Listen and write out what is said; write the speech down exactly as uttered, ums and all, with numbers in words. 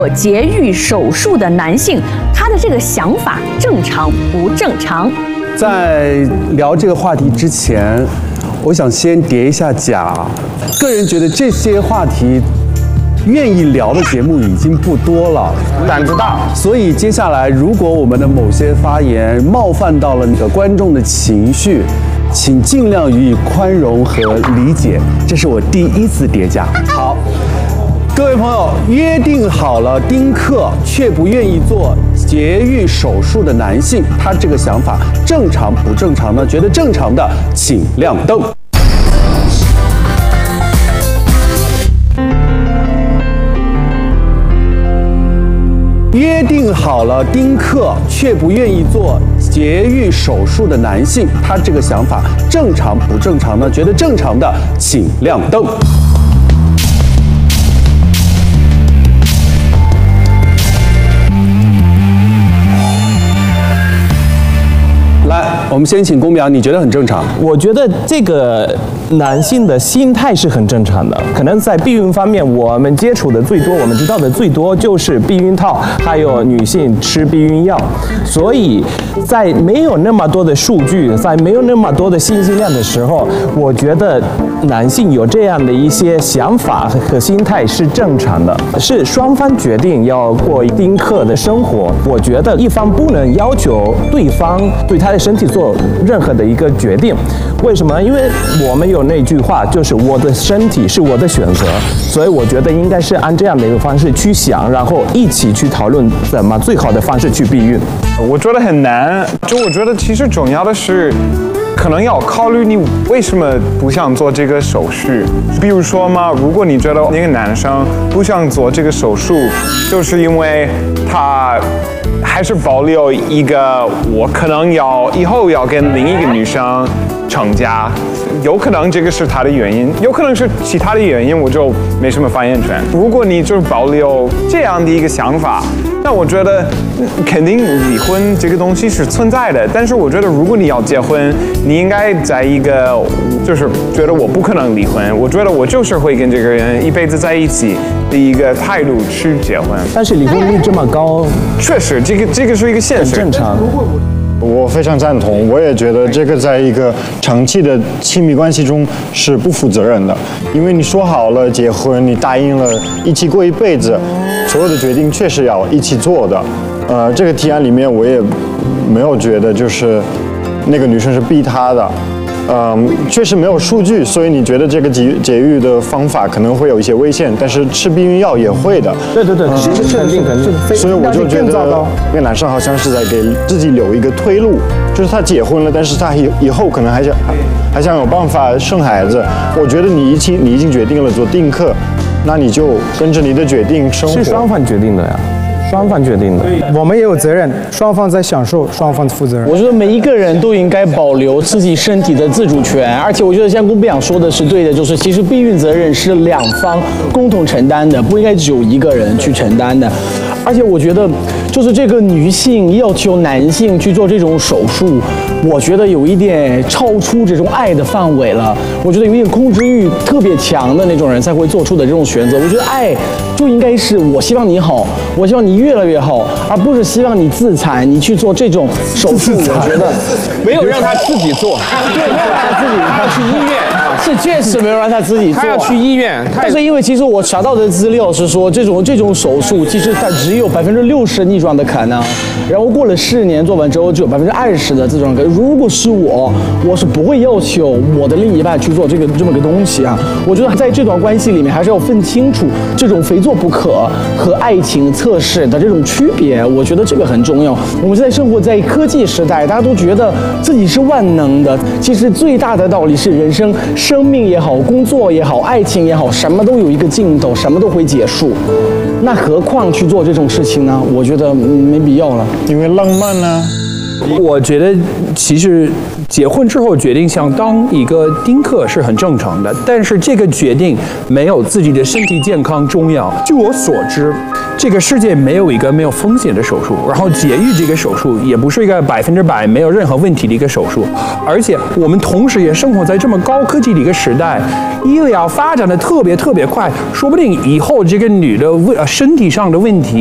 节育手术的男性，他的这个想法正常不正常？ 在聊这个话题之前，我想先叠一下甲。个人觉得这些话题愿意聊的节目已经不多了， 胆子大。 所以接下来，如果我们的某些发言冒犯到了那个观众的情绪，请尽量予以宽容和理解。这是我第一次叠加。好。各位朋友，约定好了丁克却不愿意做节育手术的男性，他这个想法正常不正常呢？觉得正常的请亮灯。约定好了丁克却不愿意做节育手术的男性，他这个想法正常不正常呢？觉得正常的请亮灯。来，我们先请公表，你觉得很正常？ 我觉得这个男性的心态是很正常的。可能在避孕方面，我们接触的最多，我们知道的最多就是避孕套，还有女性吃避孕药。所以在没有那么多的数据，在没有那么多的信息量的时候，我觉得男性有这样的一些想法和心态是正常的，是双方决定要过丁克的生活。我觉得一方不能要求对方对他的身体做任何的一个决定。为什么？因为我们有那句话，就是我的身体是我的选择，所以我觉得应该是按这样的一个方式去想，然后一起去讨论怎么最好的方式去避孕。 我觉得很难，就我觉得其实重要的是，可能要考虑你为什么不想做这个手术。比如说嘛，如果你觉得那个男生不想做这个手术，就是因为他还是保留一个我可能要以后要跟另一个女生成家，有可能这个是他的原因，有可能是其他的原因，我就没什么发言权。如果你就是保留这样的一个想法，那我觉得肯定离婚这个东西是存在的。但是我觉得如果你要结婚，你应该在一个就是觉得我不可能离婚，我觉得我就是会跟这个人一辈子在一起的一个态度去结婚。 但是离婚率这么高， 确实这个这个是一个现实， 正常。 我非常赞同，我也觉得这个在一个长期的亲密关系中是不负责任的，因为你说好了结婚，你答应了一起过一辈子，所有的决定确实要一起做的。呃，这个提案里面我也没有觉得就是那个女生是逼他的。嗯，确实没有数据，所以你觉得这个节节育的方法可能会有一些危险，但是吃避孕药也会的。 对对对，是是肯定肯定。 所以我就觉得那个男生好像是在给自己留一个退路，就是他结婚了，但是他以以后可能还想还想有办法生孩子。我觉得你已经你已经决定了做丁克，那你就跟着你的决定生活。 是双方决定的呀。双方决定的， 我们也有责任，双方在享受，双方负责任。 我觉得每一个人都应该保留自己身体的自主权，而且我觉得像顾部长说的是对的，就是其实避孕责任是两方共同承担的，不应该只有一个人去承担的。而且我觉得，就是这个女性要求男性去做这种手术，我觉得有一点超出这种爱的范围了。我觉得有一点控制欲特别强的那种人才会做出的这种选择。我觉得爱就应该是我希望你好，我希望你越来越好，而不是希望你自残，你去做这种手术。我觉得没有让他自己做， 对，没有让他自己，他去医院。是确实没有让他自己做， 他要去医院。 但是因为其实我查到的资料是说，这种这种手术其实它只有百分之六十逆转的可能，然后过了四年做完之后，只有百分之二十的这种可能。如果是我，我是不会要求我的另一半去做这个这么个东西啊。我觉得在这段关系里面，还是要分清楚这种非做不可和爱情测试的这种区别。我觉得这个很重要。我们现在生活在科技时代，大家都觉得自己是万能的，其实最大的道理是人生。生命也好，工作也好，爱情也好，什么都有一个尽头，什么都会结束。那何况去做这种事情呢？我觉得没必要了。 因为浪漫呢、 我觉得其实结婚之后决定想当一个丁克是很正常的，但是这个决定没有自己的身体健康重要。据我所知，这个世界没有一个没有风险的手术，然后节育这个手术也不是一个百分之百没有任何问题的一个手术，而且我们同时也生活在这么高科技的一个时代，医疗发展的特别特别快，说不定以后这个女的问身体上的问题